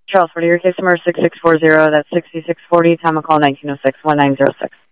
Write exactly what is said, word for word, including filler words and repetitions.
Charles, what are your case number six six four zero? That's sixty-six forty. Time of call nineteen oh six, one nine zero six.